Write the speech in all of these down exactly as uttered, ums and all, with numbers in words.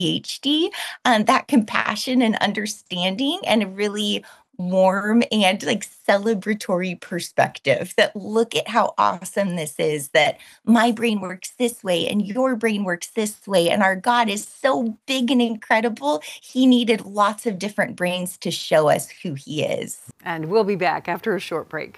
PhD, um, that compassion and understanding and a really warm and like celebratory perspective that look at how awesome this is, that my brain works this way and your brain works this way. And our God is so big and incredible. He needed lots of different brains to show us who he is. And we'll be back after a short break.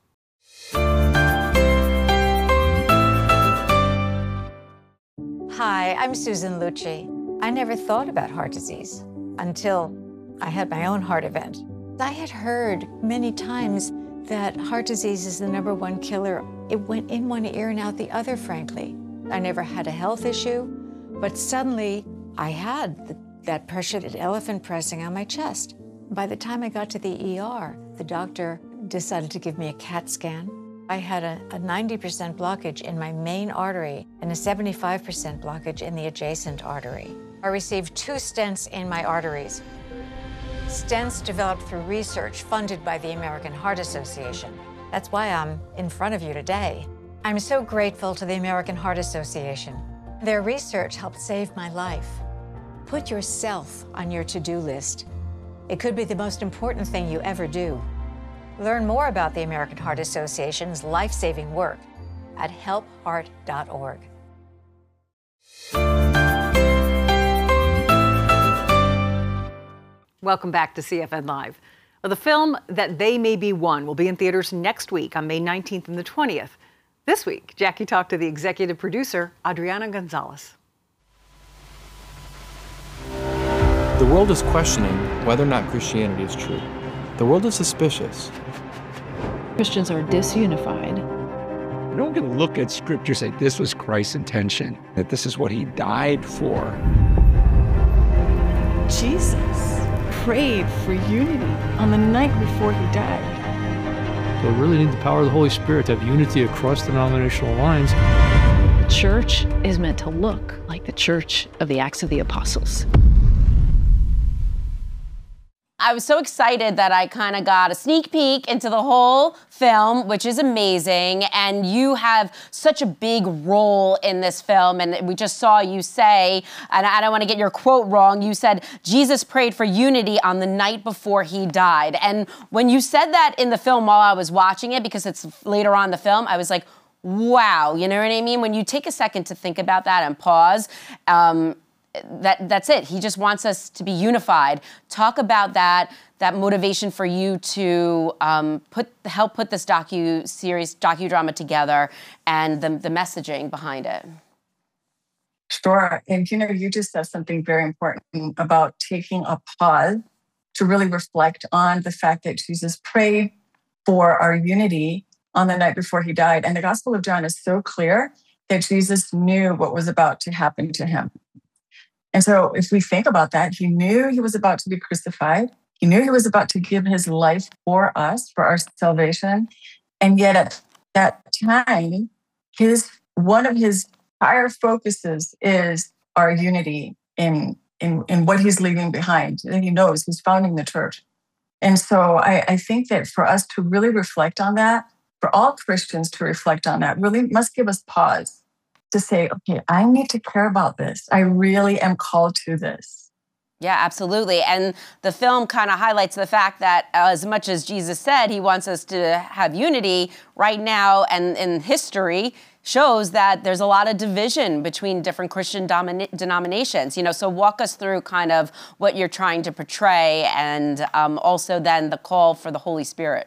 Hi, I'm Susan Lucci. I never thought about heart disease until I had my own heart event. I had heard many times that heart disease is the number one killer. It went in one ear and out the other, frankly. I never had a health issue, but suddenly I had the, that pressure, that elephant pressing on my chest. By the time I got to the E R, the doctor decided to give me a CAT scan. I had a, a ninety percent blockage in my main artery and a seventy-five percent blockage in the adjacent artery. I received two stents in my arteries. Stents developed through research funded by the American Heart Association. That's why I'm in front of you today. I'm so grateful to the American Heart Association. Their research helped save my life. Put yourself on your to-do list. It could be the most important thing you ever do. Learn more about the American Heart Association's life-saving work at help heart dot org. Welcome back to C F N Live. Well, the film That They May Be One will be in theaters next week on May nineteenth and the twentieth. This week, Jackie talked to the executive producer, Adriana Gonzalez. The world is questioning whether or not Christianity is true. The world is suspicious. Christians are disunified. No one can look at Scripture and say, this was Christ's intention, that this is what he died for. Jesus prayed for unity on the night before he died. So we really need the power of the Holy Spirit to have unity across denominational lines. The church is meant to look like the church of the Acts of the Apostles. I was so excited that I kind of got a sneak peek into the whole film, which is amazing. And you have such a big role in this film. And we just saw you say, and I don't want to get your quote wrong, you said, Jesus prayed for unity on the night before he died. And when you said that in the film while I was watching it, because it's later on in the film, I was like, wow, you know what I mean? When you take a second to think about that and pause, um, That that's it. He just wants us to be unified. Talk about that that motivation for you to um, put help put this docu series docudrama together and the the messaging behind it. Sure, and you know, you just said something very important about taking a pause to really reflect on the fact that Jesus prayed for our unity on the night before he died, and the Gospel of John is so clear that Jesus knew what was about to happen to him. And so if we think about that, he knew he was about to be crucified. He knew he was about to give his life for us, for our salvation. And yet at that time, his one of his higher focuses is our unity in, in, in what he's leaving behind. And he knows he's founding the church. And so I, I think that for us to really reflect on that, for all Christians to reflect on that, really must give us pause. To say, okay, I need to care about this. I really am called to this. Yeah, absolutely. And the film kind of highlights the fact that as much as Jesus said he wants us to have unity, right now and in history shows that there's a lot of division between different Christian domina- denominations. You know, so walk us through kind of what you're trying to portray and um, also then the call for the Holy Spirit.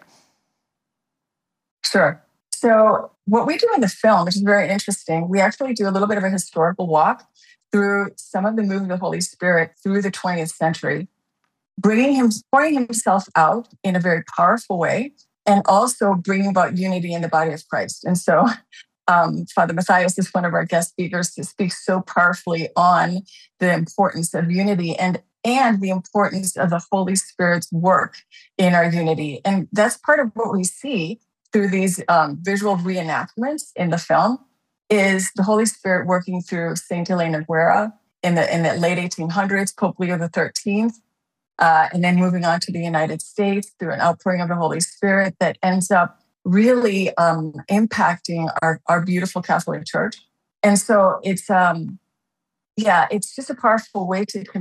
Sure. So what we do in the film, which is very interesting, we actually do a little bit of a historical walk through some of the movement of the Holy Spirit through the twentieth century, bringing him, pouring himself out in a very powerful way, and also bringing about unity in the body of Christ. And so um, Father Matthias is one of our guest speakers to speak so powerfully on the importance of unity and, and the importance of the Holy Spirit's work in our unity. And that's part of what we see through these um, visual reenactments in the film, is the Holy Spirit working through Saint Elena Guerra in the in the late eighteen hundreds, Pope Leo the thirteenth, uh, and then moving on to the United States through an outpouring of the Holy Spirit that ends up really um, impacting our, our beautiful Catholic Church. And so it's um, yeah, it's just a powerful way to